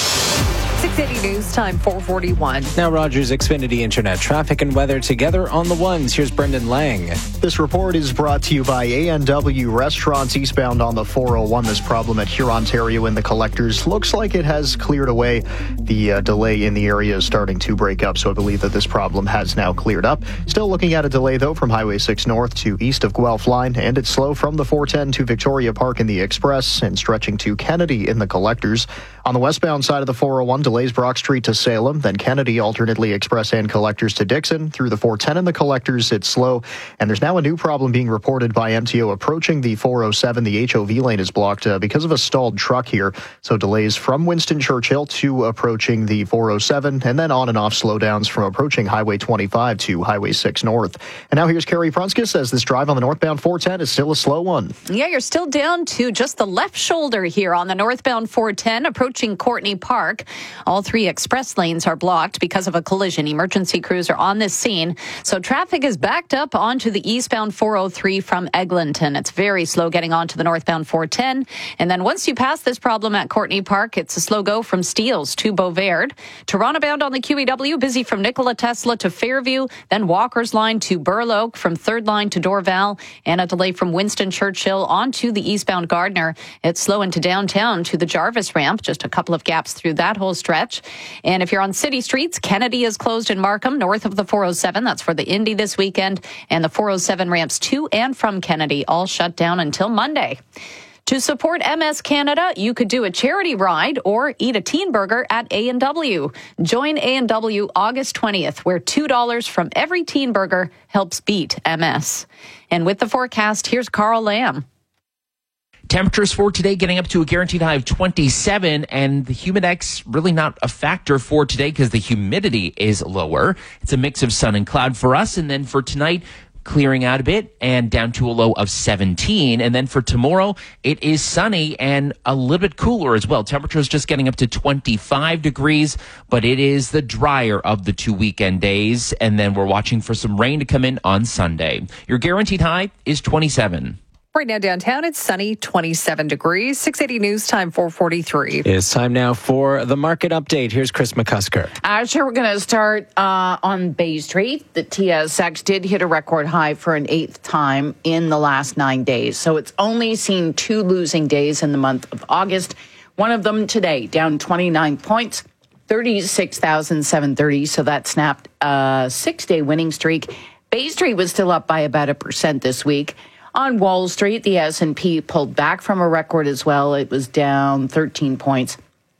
six eighty News Time, four forty-one. Now Rogers Xfinity Internet traffic and weather together on the ones. Here's Brendan Lang. This report is brought to you by A and W Restaurants eastbound on the four oh one. This problem at Hurontario in the collectors looks like it has cleared away. The uh, delay in the area is starting to break up, so I believe that this problem has now cleared up. Still looking at a delay, though, from Highway six North to east of Guelph Line, and it's slow from the four ten to Victoria Park in the Express and stretching to Kennedy in the collectors. On the westbound side of the four oh one, delays Brock Street to Salem, then Kennedy, alternately Express and collectors to Dixon. Through the four ten in the collectors, it's slow. And there's now a new problem being reported by M T O approaching the four oh seven. The H O V lane is blocked uh, because of a stalled truck here. So delays from Winston Churchill to approaching the four oh seven, and then on and off slowdowns from approaching Highway twenty-five to Highway six North. And now here's Carrie Prunskis as this drive on the northbound four ten is still a slow one. Yeah, you're still down to just the left shoulder here on the northbound four ten approaching Courtney Park. All three express lanes are blocked because of a collision. Emergency crews are on this scene. So traffic is backed up onto the eastbound four oh three from Eglinton. It's very slow getting onto the northbound four ten. And then once you pass this problem at Courtney Park, it's a slow go from Steeles to Beauvard. Toronto bound on the Q E W, busy from Nikola Tesla to Fairview, then Walker's Line to Burloak, from Third Line to Dorval, and a delay from Winston Churchill onto the eastbound Gardner. It's slow into downtown to the Jarvis ramp, just a couple of gaps through that whole stretch. And if you're on city streets, Kennedy is closed in Markham, north of the four oh seven. That's for the Indy this weekend. And the four oh seven ramps to and from Kennedy all shut down until Monday. To support M S Canada, you could do a charity ride or eat a teen burger at A and W. Join A and W August twentieth, where two dollars from every teen burger helps beat M S. And with the forecast, here's Carl Lamb. Temperatures for today getting up to a guaranteed high of twenty-seven, and the humidex really not a factor for today because the humidity is lower. It's a mix of sun and cloud for us, and then for tonight, clearing out a bit and down to a low of seventeen. And then for tomorrow, it is sunny and a little bit cooler as well. Temperatures just getting up to twenty-five degrees, but it is the drier of the two weekend days. And then we're watching for some rain to come in on Sunday. Your guaranteed high is twenty-seven. Right now downtown, it's sunny, twenty-seven degrees. six eighty News Time, four forty-three. It's time now for the market update. Here's Chris McCusker. Uh, sure, we're going to start uh, on Bay Street. The T S X did hit a record high for an eighth time in the last nine days. So it's only seen two losing days in the month of August. One of them today, down twenty-nine points, thirty-six thousand seven hundred thirty. So that snapped a six-day winning streak. Bay Street was still up by about a percent this week. On Wall Street, the S and P pulled back from a record as well. It was down thirteen points.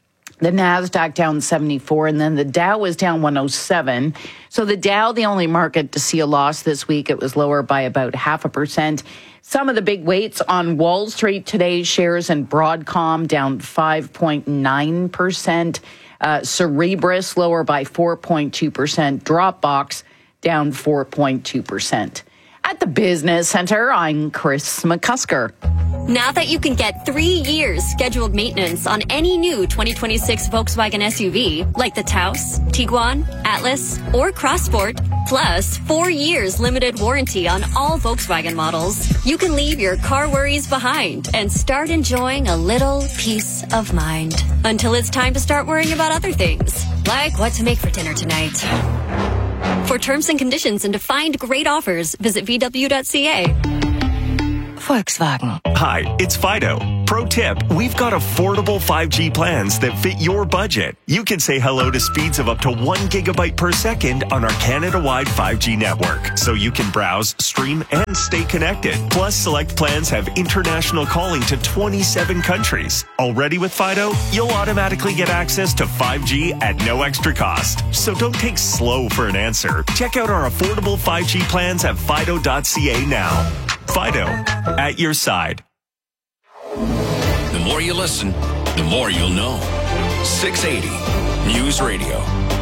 The NASDAQ down seventy-four, and then the Dow was down one oh seven. So the Dow, the only market to see a loss this week, it was lower by about half a percent. Some of the big weights on Wall Street today, shares in Broadcom down five point nine percent. Uh, Cerebras lower by four point two percent. Dropbox down four point two percent. At the Business Center, I'm Chris McCusker. Now that you can get three years scheduled maintenance on any new twenty twenty-six Volkswagen S U V, like the Taos, Tiguan, Atlas, or Crossport, plus four years limited warranty on all Volkswagen models, you can leave your car worries behind and start enjoying a little peace of mind. Until it's time to start worrying about other things, like what to make for dinner tonight. For terms and conditions and to find great offers, visit V W dot C A. Volkswagen. Hi, it's Fido. Pro tip, we've got affordable five G plans that fit your budget. You can say hello to speeds of up to one gigabyte per second on our Canada-wide five G network, so you can browse, stream, and stay connected. Plus, select plans have international calling to twenty-seven countries. Already with Fido, you'll automatically get access to five G at no extra cost. So don't take slow for an answer. Check out our affordable five G plans at Fido dot C A now. Fido, at your side. The more you listen, the more you'll know. six eighty News Radio.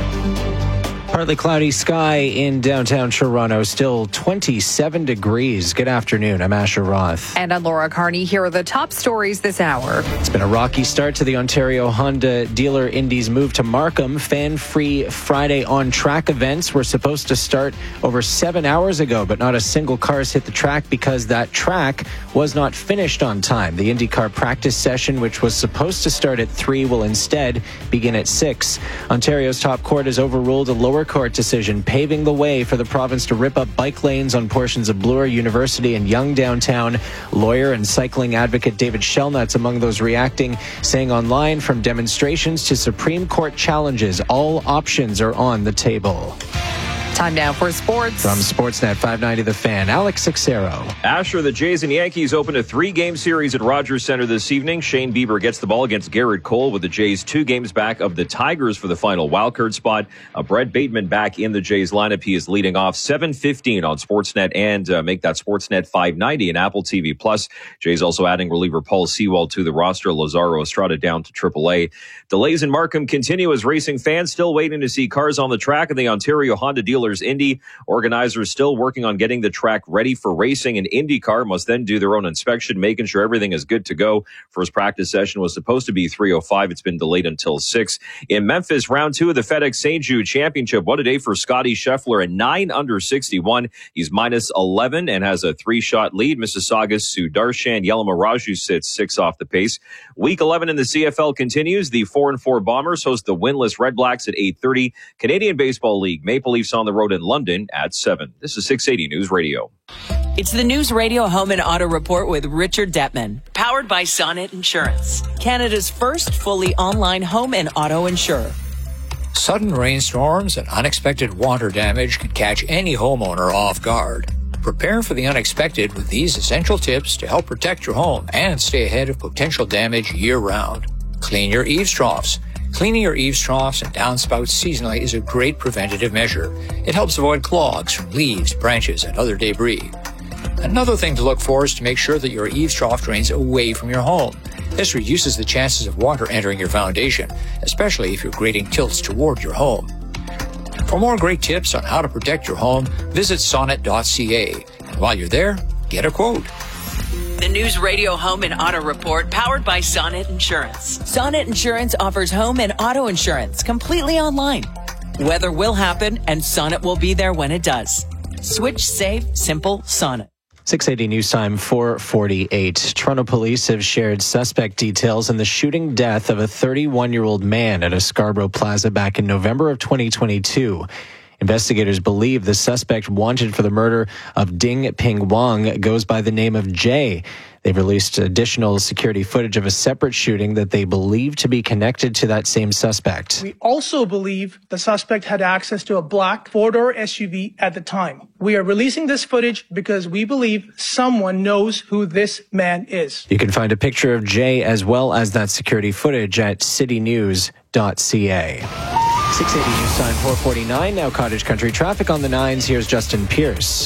Partly cloudy sky in downtown Toronto, still twenty-seven degrees. Good afternoon. I'm Asher Roth. And I'm Laura Carney. Here are the top stories this hour. It's been a rocky start to the Ontario Honda dealer Indy's move to Markham. Fan-free Friday on-track events were supposed to start over seven hours ago, but not a single car has hit the track because that track was not finished on time. The IndyCar practice session, which was supposed to start at three, will instead begin at six. Ontario's top court has overruled a lower court decision, paving the way for the province to rip up bike lanes on portions of Bloor University and Yonge downtown. Lawyer and cycling advocate David Shellnutt's among those reacting, saying online, from demonstrations to Supreme Court challenges, all options are on the table. Time now for sports. From Sportsnet five ninety The Fan, Alex Sixero. Asher, the Jays and Yankees open a three-game series at Rogers Center this evening. Shane Bieber gets the ball against Garrett Cole, with the Jays two games back of the Tigers for the final wildcard spot. Uh, Brett Bateman back in the Jays lineup. He is leading off seven fifteen on Sportsnet, and uh, make that Sportsnet five ninety and Apple T V Plus. Jays also adding reliever Paul Sewald to the roster. Lazaro Estrada down to triple A. Delays in Markham continue as racing fans still waiting to see cars on the track in the Ontario Honda dealers Indy. Organizers still working on getting the track ready for racing, and IndyCar must then do their own inspection, making sure everything is good to go. First practice session was supposed to be three oh five. It's been delayed until six. In Memphis, round two of the FedEx Saint Jude Championship. What a day for Scotty Scheffler at nine under sixty-one. He's minus eleven and has a three-shot lead. Mississauga's Sudarshan Yalamaraju sits six off the pace. Week eleven in the C F L continues. The four and four Bombers host the winless Red Blacks at eight thirty. Canadian Baseball League, Maple Leafs on the road in London at seven. This is six eighty News Radio. It's the News Radio Home and Auto Report with Richard Detman, powered by Sonnet Insurance, Canada's first fully online home and auto insurer. Sudden rainstorms and unexpected water damage can catch any homeowner off guard. Prepare for the unexpected with these essential tips to help protect your home and stay ahead of potential damage year-round. Clean your eaves troughs. Cleaning your eaves troughs and downspouts seasonally is a great preventative measure. It helps avoid clogs from leaves, branches, and other debris. Another thing to look for is to make sure that your eaves trough drains away from your home. This reduces the chances of water entering your foundation, especially if your grading tilts toward your home. For more great tips on how to protect your home, visit sonnet dot c a. And while you're there, get a quote. The News Radio Home and Auto Report, powered by Sonnet Insurance. Sonnet Insurance offers home and auto insurance completely online. Weather will happen, and Sonnet will be there when it does. Switch, save, simple, Sonnet. six eighty News Time, four forty-eight. Toronto police have shared suspect details in the shooting death of a thirty-one-year-old man at a Scarborough Plaza back in November of twenty twenty-two. Investigators believe the suspect wanted for the murder of Ding Ping Wang goes by the name of Jay. They've released additional security footage of a separate shooting that they believe to be connected to that same suspect. We also believe the suspect had access to a black four-door S U V at the time. We are releasing this footage because we believe someone knows who this man is. You can find a picture of Jay as well as that security footage at city news dot c a. six eighty News Time four forty-nine. Now Cottage Country traffic on the nines. Here's Justin Pierce.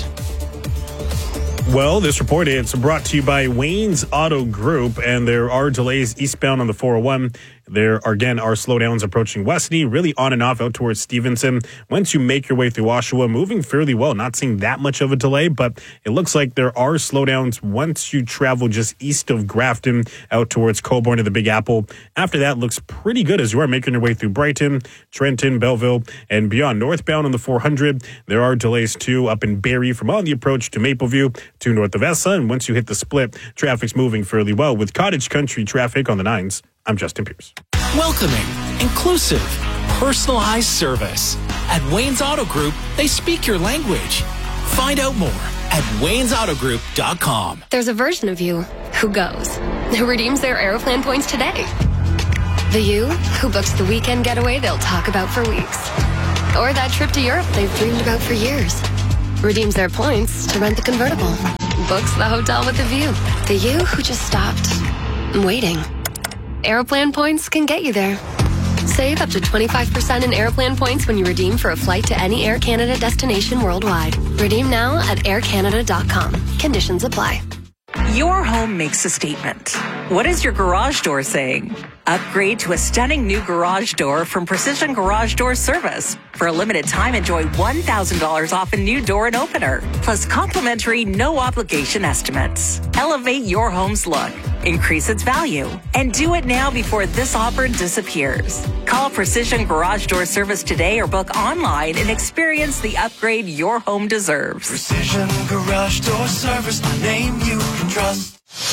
Well, this report is brought to you by Wayne's Auto Group, and there are delays eastbound on the four oh one. There, again, are slowdowns approaching Westney, really on and off out towards Stevenson. Once you make your way through Oshawa, moving fairly well, not seeing that much of a delay, but it looks like there are slowdowns once you travel just east of Grafton out towards Cobourg to the Big Apple. After that, looks pretty good as you are making your way through Brighton, Trenton, Belleville, and beyond. Northbound on the four hundred, there are delays too up in Barrie from on the approach to Mapleview to north of Essa, and once you hit the split, traffic's moving fairly well. With Cottage Country traffic on the nines, I'm Justin Pierce. Welcoming, inclusive, personalized service. At Wayne's Auto Group, they speak your language. Find out more at waynes auto group dot com. There's a version of you who goes, who redeems their Aeroplan points today. The you who books the weekend getaway they'll talk about for weeks. Or that trip to Europe they've dreamed about for years. Redeems their points to rent the convertible. Books the hotel with the view. The you who just stopped waiting. Aeroplan points can get you there. Save up to twenty-five percent in Aeroplan points when you redeem for a flight to any Air Canada destination worldwide. Redeem now at air canada dot com. Conditions apply. Your home makes a statement. What is your garage door saying? Upgrade to a stunning new garage door from Precision Garage Door Service. For a limited time, enjoy one thousand dollars off a new door and opener, plus complimentary no-obligation estimates. Elevate your home's look, increase its value, and do it now before this offer disappears. Call Precision Garage Door Service today or book online and experience the upgrade your home deserves. Precision Garage Door Service, the name you can trust.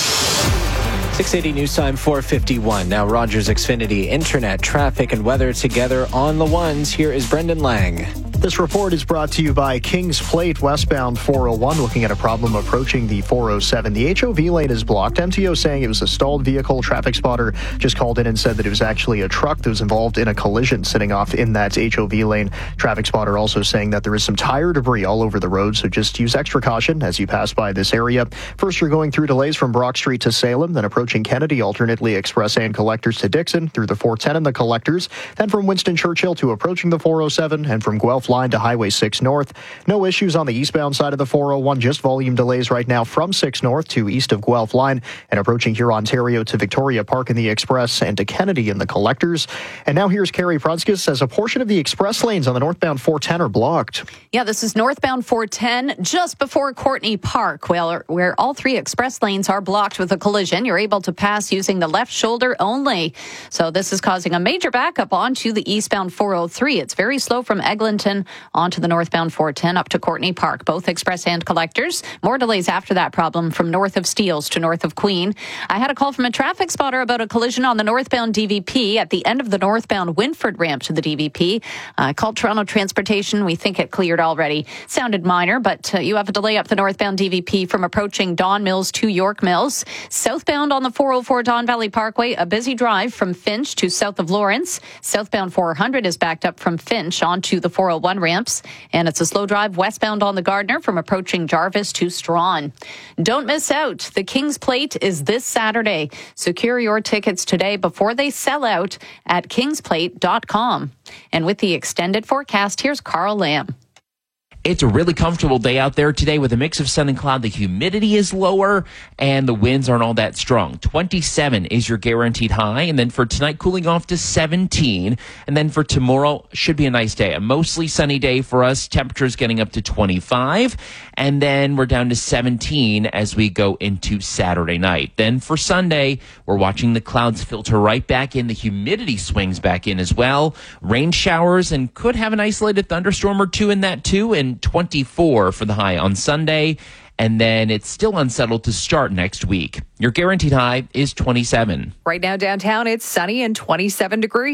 six eighty News Time four fifty-one. Now Rogers Xfinity Internet, traffic, and weather together on the ones. Here is Brendan Lang. This report is brought to you by Kings Plate, westbound four oh one, looking at a problem approaching the four oh seven. The H O V lane is blocked. M T O saying it was a stalled vehicle. Traffic spotter just called in and said that it was actually a truck that was involved in a collision sitting off in that H O V lane. Traffic spotter also saying that there is some tire debris all over the road, so just use extra caution as you pass by this area. First, you're going through delays from Brock Street to Salem, then approaching Kennedy, alternately express and collectors to Dixon, through the four ten and the collectors, then from Winston Churchill to approaching the four oh seven, and from Guelph line to Highway six North. No issues on the eastbound side of the four oh one, just volume delays right now from six North to east of Guelph line, and approaching here Ontario to Victoria Park in the express and to Kennedy in the collectors. And now here's Carrie Prunskis as a portion of the express lanes on the northbound four ten are blocked. Yeah, this is northbound four ten just before Courtney Park, where, where all three express lanes are blocked with a collision. You're able to pass using the left shoulder only. So this is causing a major backup onto the eastbound four oh three. It's very slow from Eglinton onto the northbound four ten up to Courtney Park, both express and collectors. More delays after that problem from north of Steeles to north of Queen. I had a call from a traffic spotter about a collision on the northbound D V P at the end of the northbound Winford ramp to the D V P. I uh, called Toronto Transportation. We think it cleared already. Sounded minor, but uh, you have a delay up the northbound D V P from approaching Don Mills to York Mills. Southbound on the four oh four Don Valley Parkway, a busy drive from Finch to south of Lawrence. Southbound four hundred is backed up from Finch onto the four oh one ramps. And it's a slow drive westbound on the Gardner from approaching Jarvis to Strawn. Don't miss out. The Kings Plate is this Saturday. Secure your tickets today before they sell out at kings plate dot com. And with the extended forecast, here's Carl Lamb. It's a really comfortable day out there today with a mix of sun and cloud. The humidity is lower and the winds aren't all that strong. twenty-seven is your guaranteed high. And then for tonight, cooling off to seventeen. And then for tomorrow, should be a nice day. A mostly sunny day for us. Temperatures getting up to twenty-five. And then we're down to seventeen as we go into Saturday night. Then for Sunday, we're watching the clouds filter right back in. The humidity swings back in as well. Rain showers and could have an isolated thunderstorm or two in that too. And twenty-four for the high on Sunday, and then it's still unsettled to start next week. Your guaranteed high is twenty-seven. Right now downtown, it's sunny and twenty-seven degrees.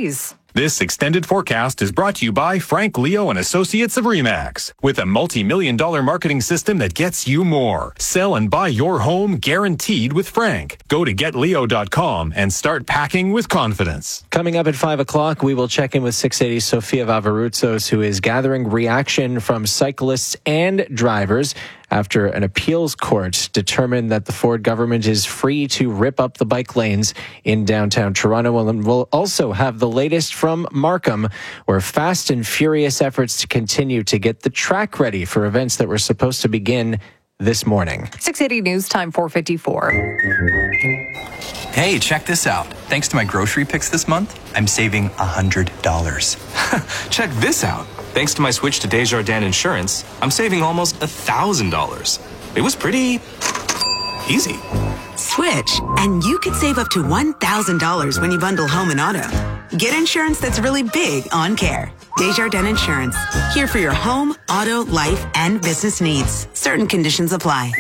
This extended forecast is brought to you by Frank Leo and Associates of Remax. With a multi-million dollar marketing system that gets you more. Sell and buy your home guaranteed with Frank. Go to get leo dot com and start packing with confidence. Coming up at five o'clock, we will check in with six eighty Sofia Vavaroutsos, who is gathering reaction from cyclists and drivers after an appeals court determined that the Ford government is free to rip up the bike lanes in downtown Toronto. And we'll also have the latest from Markham, where fast and furious efforts to continue to get the track ready for events that were supposed to begin this morning. six eighty News Time, four fifty-four. Hey, check this out. Thanks to my grocery picks this month, I'm saving one hundred dollars. Check this out. Thanks to my switch to Desjardins Insurance, I'm saving almost one thousand dollars. It was pretty easy. Switch, and you could save up to one thousand dollars when you bundle home and auto. Get insurance that's really big on care. Desjardins Insurance. Here for your home, auto, life, and business needs. Certain conditions apply.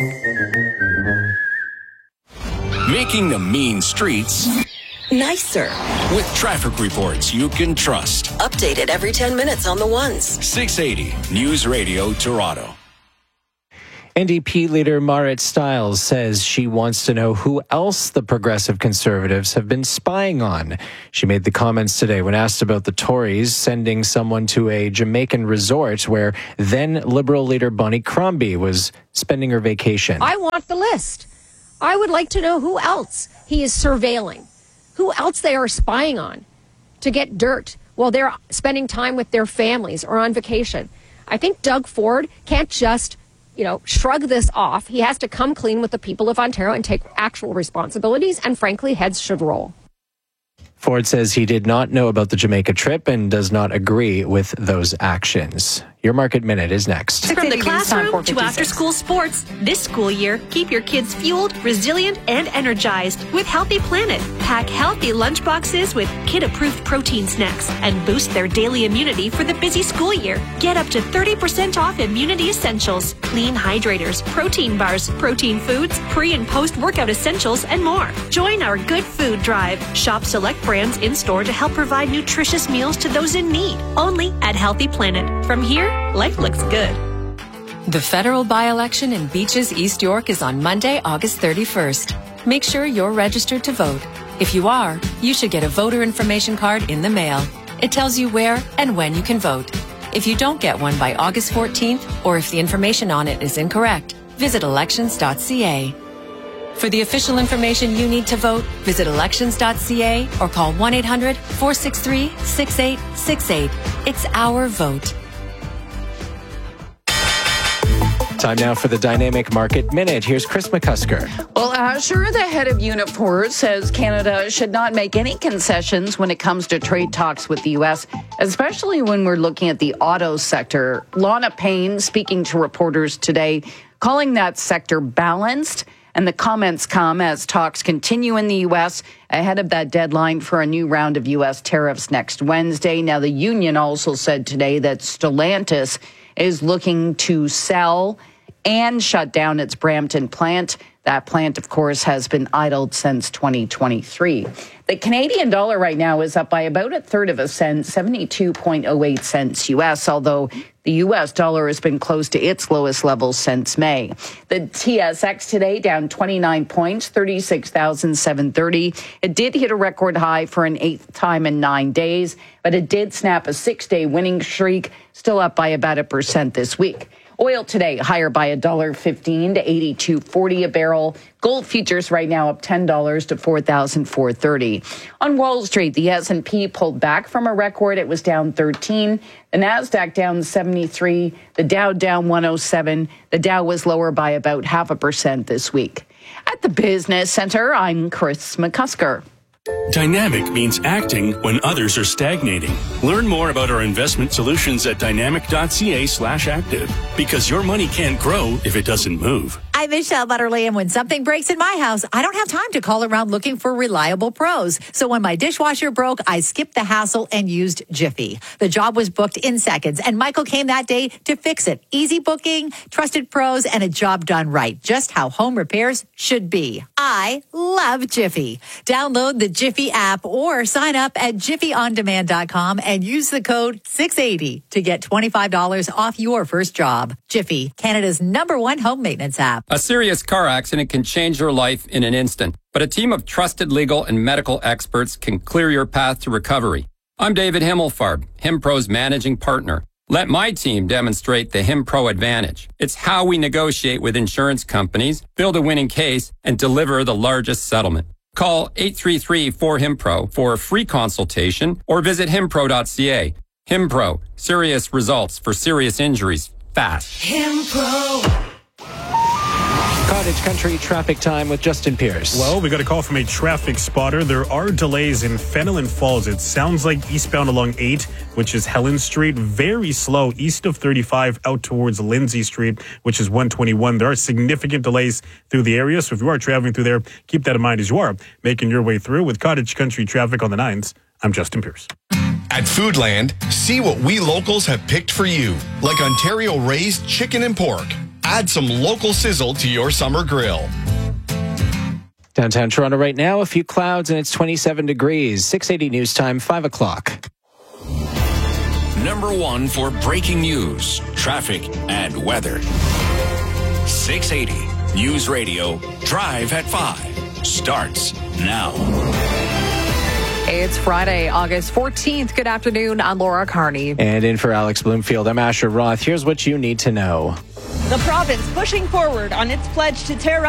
Making the mean streets nicer. With traffic reports you can trust. Updated every ten minutes on the ones. six eighty News Radio Toronto. N D P leader Marit Stiles says she wants to know who else the progressive Conservatives have been spying on. She made the comments today when asked about the Tories sending someone to a Jamaican resort where then Liberal leader Bonnie Crombie was spending her vacation. I want the list. I would like to know who else he is surveilling, who else they are spying on to get dirt while they're spending time with their families or on vacation. I think Doug Ford can't just, you know, shrug this off. He has to come clean with the people of Ontario and take actual responsibilities, and frankly, heads should roll. Ford says he did not know about the Jamaica trip and does not agree with those actions. Your Market Minute is next. From the classroom to after-school sports, this school year, keep your kids fueled, resilient, and energized with Healthy Planet. Pack healthy lunchboxes with kid-approved protein snacks and boost their daily immunity for the busy school year. Get up to thirty percent off immunity essentials, clean hydrators, protein bars, protein foods, pre- and post-workout essentials, and more. Join our Good Food Drive. Shop select brands in-store to help provide nutritious meals to those in need. Only at Healthy Planet. From here, life looks good. The federal by-election in Beaches, East York is on Monday, August thirty-first. Make sure you're registered to vote. If you are, you should get a voter information card in the mail. It tells you where and when you can vote. If you don't get one by August fourteenth, or if the information on it is incorrect, visit elections dot c a. For the official information you need to vote, visit elections dot c a or call one eight hundred, four six three, six eight six eight. It's our vote. Time now for the Dynamic Market Minute. Here's Chris McCusker. Well, Asher, the head of Unifor, says Canada should not make any concessions when it comes to trade talks with the U S, especially when we're looking at the auto sector. Lana Payne, speaking to reporters today, calling that sector balanced. And the comments come as talks continue in the U S ahead of that deadline for a new round of U S tariffs next Wednesday. Now, the union also said today that Stellantis is looking to sell and shut down its Brampton plant. That plant, of course, has been idled since twenty twenty-three. The Canadian dollar right now is up by about a third of a cent, seventy-two point oh eight cents U S, although the U S dollar has been close to its lowest level since May. The T S X today down twenty-nine points, thirty-six thousand seven hundred thirty. It did hit a record high for an eighth time in nine days, but it did snap a six-day winning streak, still up by about a percent this week. Oil today higher by one dollar fifteen to eighty-two forty a barrel. Gold futures right now up ten dollars to four thousand four hundred thirty. On Wall Street, the S and P pulled back from a record. It was down thirteen. The Nasdaq down seventy-three. The Dow down one oh seven. The Dow was lower by about half a percent this week. At the Business Center, I'm Chris McCusker. Dynamic means acting when others are stagnating. Learn more about our investment solutions at dynamic.ca slash active, because your money can't grow if it doesn't move. I'm Michelle Butterly, and when something breaks in my house, I don't have time to call around looking for reliable pros. So when my dishwasher broke, I skipped the hassle and used Jiffy. The job was booked in seconds, and Michael came that day to fix it. Easy booking, trusted pros, and a job done right. Just how home repairs should be. I love Jiffy. Download the Jiffy app or sign up at jiffy on demand dot com and use the code six eighty to get twenty-five dollars off your first job. Jiffy, Canada's number one home maintenance app. A serious car accident can change your life in an instant, but a team of trusted legal and medical experts can clear your path to recovery. I'm David Himmelfarb, HimPro's managing partner. Let my team demonstrate the HimPro advantage. It's how we negotiate with insurance companies, build a winning case, and deliver the largest settlement. Call eight three three, four, HIMPRO for a free consultation or visit himpro dot c a. HimPro, serious results for serious injuries, fast. HimPro. Cottage Country traffic time with Justin Pierce. Well, we got a call from a traffic spotter. There are delays in Fenelon Falls. It sounds like eastbound along eight, which is Helen Street, very slow east of thirty-five out towards Lindsay Street, which is one twenty-one. There are significant delays through the area, so if you are traveling through there, keep that in mind as you are making your way through. With Cottage Country traffic on the nines, I'm Justin Pierce. At Foodland, see what we locals have picked for you, like Ontario-raised chicken and pork. Add some local sizzle to your summer grill. Downtown Toronto right now, a few clouds and it's twenty-seven degrees. six eighty news time, five o'clock. Number one for breaking news, traffic, and weather. six eighty News Radio, Drive at five, starts now. Hey, it's Friday, August fourteenth. Good afternoon. I'm Laura Carney. And in for Alex Bloomfield, I'm Asher Roth. Here's what you need to know. The province pushing forward on its pledge to tear up